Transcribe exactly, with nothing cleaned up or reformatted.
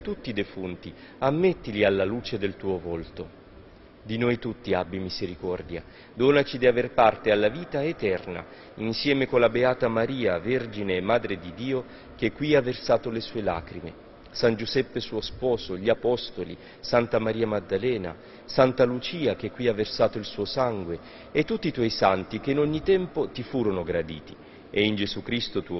tutti i defunti, ammettili alla luce del tuo volto. Di noi tutti abbi misericordia, donaci di aver parte alla vita eterna, insieme con la Beata Maria, Vergine e Madre di Dio, che qui ha versato le sue lacrime, San Giuseppe suo sposo, gli Apostoli, Santa Maria Maddalena, Santa Lucia, che qui ha versato il suo sangue, e tutti i tuoi santi che in ogni tempo ti furono graditi, e in Gesù Cristo tuo